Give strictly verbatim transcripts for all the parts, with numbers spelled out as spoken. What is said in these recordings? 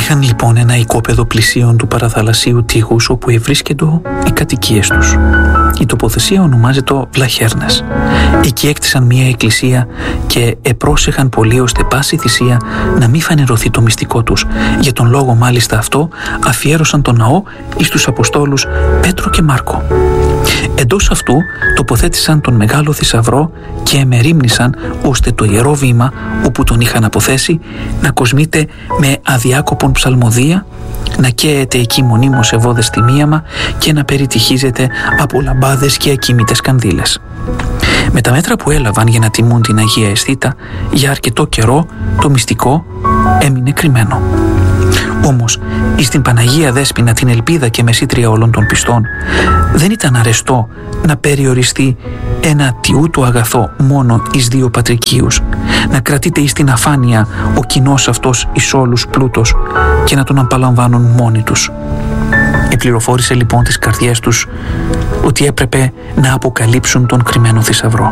Είχαν λοιπόν ένα οικόπεδο πλησίον του παραθαλασσίου τείχους όπου ευρίσκεντο οι κατοικίες τους. Η τοποθεσία ονομάζεται Βλαχέρνες. Εκεί έκτισαν μία εκκλησία και επρόσεχαν πολύ ώστε πάση θυσία να μην φανερωθεί το μυστικό τους. Για τον λόγο μάλιστα αυτό αφιέρωσαν τον ναό εις τους Αποστόλους Πέτρο και Μάρκο. Εντός αυτού τοποθέτησαν τον μεγάλο θησαυρό και εμερίμνησαν ώστε το ιερό βήμα όπου τον είχαν αποθέσει να κοσμείται με αδιάκοπον ψαλμοδία, να καίεται εκεί μονίμως ευώδες τιμίαμα και να περιτυχίζεται από λαμπάδες και ακίμητες κανδύλες. Με τα μέτρα που έλαβαν για να τιμούν την Αγία Αισθήτα, για αρκετό καιρό το μυστικό έμεινε κρυμμένο. Όμως, εις την Παναγία Δέσποινα, την ελπίδα και μεσήτρια όλων των πιστών, δεν ήταν αρεστό να περιοριστεί ένα τιούτο αγαθό μόνο εις δύο πατρικίους, να κρατείται εις την αφάνεια ο κοινός αυτός εις όλους πλούτος και να τον απαλαμβάνουν μόνοι τους. Επληροφόρησε λοιπόν τις καρδιές τους ότι έπρεπε να αποκαλύψουν τον κρυμμένο θησαυρό.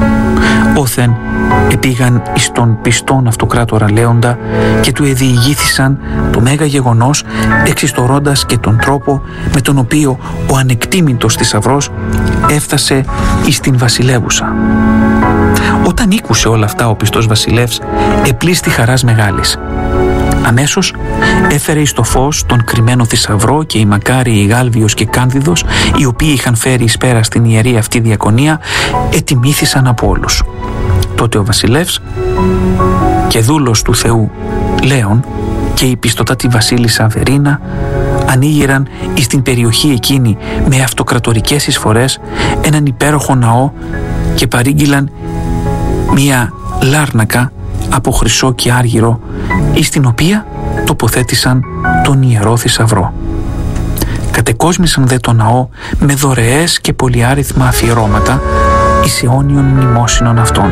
Όθεν επήγαν εις τον πιστόν αυτοκράτορα Λέοντα και του εδιηγήθησαν το μέγα γεγονός, εξιστορώντας και τον τρόπο με τον οποίο ο ανεκτήμητος θησαυρός έφτασε εις την βασιλεύουσα. Όταν ήκουσε όλα αυτά ο πιστός βασιλεύς επλήστη χαράς μεγάλης. Αμέσως έφερε εις το φως τον κρυμμένο θησαυρό και οι μακάριοι Γάλβιος και Κάνδιδος, οι οποίοι είχαν φέρει εις πέρα στην ιερή αυτή διακονία, ετιμήθησαν από όλους. Τότε ο βασιλεύς και δούλος του Θεού Λέων και η πιστοτάτη βασίλισσα Βερίνα ανοίγηραν εις την περιοχή εκείνη με αυτοκρατορικές εισφορές έναν υπέροχο ναό και παρήγγειλαν μία λάρνακα από χρυσό και άργυρο, εις την οποία τοποθέτησαν τον ιερό θησαυρό. Κατεκόσμησαν δε το ναό με δωρεές και πολυάριθμα αφιερώματα εις αιώνιων μνημόσυνων αυτών.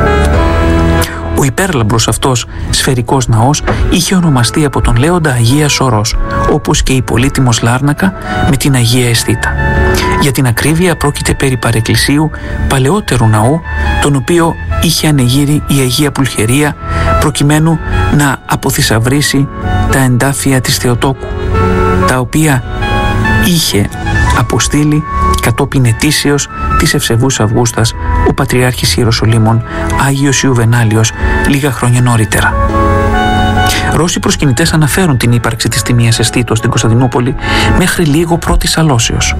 Ο υπέρλαμπρος αυτός σφαιρικός ναός είχε ονομαστεί από τον Λέοντα Αγία Σωρός, όπως και η πολύτιμος Λάρνακα με την Αγία Αισθήτα. Για την ακρίβεια πρόκειται περί παρεκκλησίου παλαιότερου ναού, τον οποίο είχε ανεγείρει η Αγία Πουλχερία προκειμένου να αποθυσαυρίσει τα εντάφια της Θεοτόκου, τα οποία είχε αποστείλει κατόπιν ετήσεως της Ευσεβούς Αυγούστας ο Πατριάρχης Ιεροσολύμων Άγιος Ιουβενάλιος λίγα χρόνια νωρίτερα. Ρώσοι προσκυνητές αναφέρουν την ύπαρξη της τιμίας Αισθήτος στην Κωνσταντινούπολη μέχρι λίγο πρώτης αλώσεως.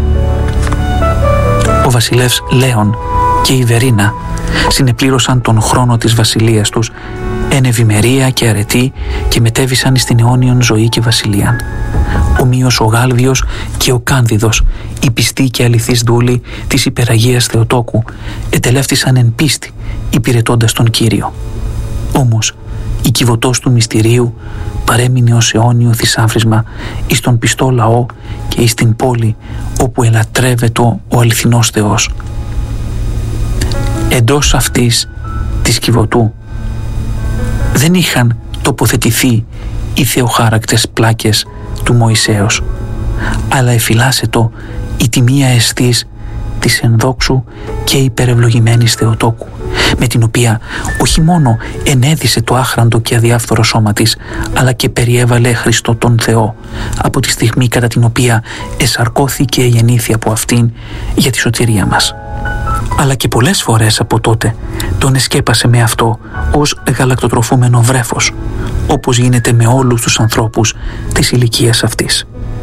Ο βασιλεύς Λέων και η Βερίνα συνεπλήρωσαν τον χρόνο της βασιλείας τους εν ευημερία και αρετή και μετέβησαν στην αιώνιον ζωή και βασιλείαν. Ομοίως ο Γάλβιος και ο Κάνδιδος, οι πιστοί και αληθείς δούλοι της υπεραγίας Θεοτόκου, ετελεύτησαν εν πίστη υπηρετώντας τον Κύριο. Όμως η κυβωτός του μυστηρίου παρέμεινε ως αιώνιο θησάβρισμα εις τον πιστό λαό και εις την πόλη όπου ελατρεύεται ο αληθινός Θεός. Εντός αυτής της κυβωτού δεν είχαν τοποθετηθεί οι θεοχάρακτες πλάκες του Μωυσέως, αλλά εφυλάσσετο η τιμία εστής της ενδόξου και υπερευλογημένης Θεοτόκου, με την οποία όχι μόνο ενέδισε το άχραντο και αδιάφθορο σώμα της, αλλά και περιέβαλε Χριστό τον Θεό από τη στιγμή κατά την οποία εσαρκώθηκε η γεννήθη από αυτήν για τη σωτηρία μας. Αλλά και πολλές φορές από τότε τον εσκέπασε με αυτό ως γαλακτοτροφούμενο βρέφος, όπως γίνεται με όλους τους ανθρώπους της ηλικίας αυτής.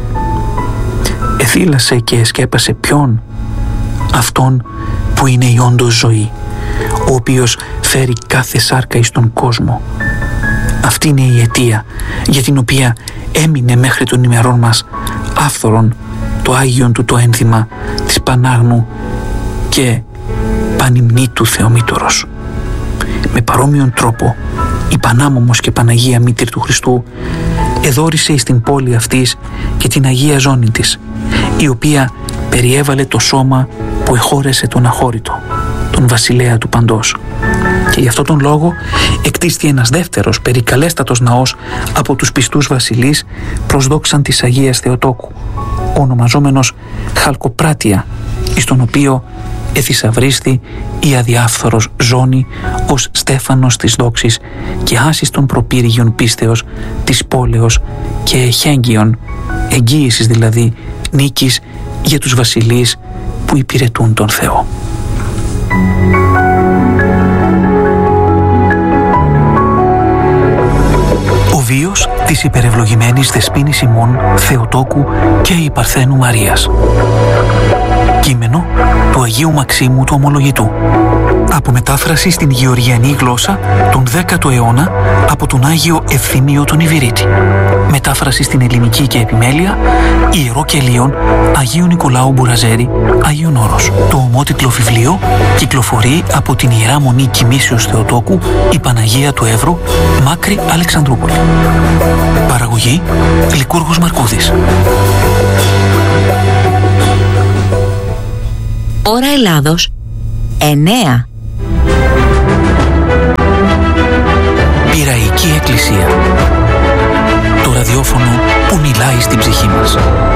Εθύλασε και εσκέπασε ποιον? Αυτόν που είναι η όντως ζωή, ο οποίος φέρει κάθε σάρκα εις τον κόσμο. Αυτή είναι η αιτία για την οποία έμεινε μέχρι των ημερών μας άφθορον το Άγιον του το ένθυμα της Πανάγνου και Πανυμνήτου Θεομήτωρος. Με παρόμοιον τρόπο η Πανάμωμος και Παναγία Μήτρη του Χριστού εδώρισε εις την πόλη αυτής και την Αγία Ζώνη της, η οποία περιέβαλε το σώμα που εχώρεσε τον αχώρητο, τον βασιλέα του παντός. Και γι' αυτόν τον λόγο εκτίστη ένας δεύτερος περικαλέστατος ναός από τους πιστούς βασιλείς προς δόξαν της Αγίας Θεοτόκου, ονομαζόμενος Χαλκοπράτεια, εις τον οποίο εθησαυρίστη ή αδιάφθορος ζώνη ως Στέφανος της δόξης και άσης των προπύργιων πίστεως της πόλεως και εχέγγυον, εγγύησης δηλαδή νίκης για τους βασιλείς που υπηρετούν τον Θεό. Ο βίος της υπερευλογημένης Δεσποίνης ημών Θεοτόκου και η Παρθένου Μαρίας. Κείμενο του Αγίου Μαξίμου του Ομολογητού. Από μετάφραση στην γεωργιανή γλώσσα τον δέκατο αιώνα από τον Άγιο Ευθύμιο τον Ιβυρίτη. Μετάφραση στην ελληνική και επιμέλεια Ιερό Κελίον Αγίου Νικολάου Μπουραζέρη, Άγιον Όρος. Το ομότιτλο βιβλίο κυκλοφορεί από την Ιερά Μονή Κοιμήσεως Θεοτόκου η Παναγία του Εύρου, Μάκρη Αλεξανδρούπολη. Παραγωγή Λικούργος Μαρκούδης. Ώρα Ελλάδος εννέα. Πειραϊκή Εκκλησία. Το ραδιόφωνο που μιλάει στην ψυχή μας.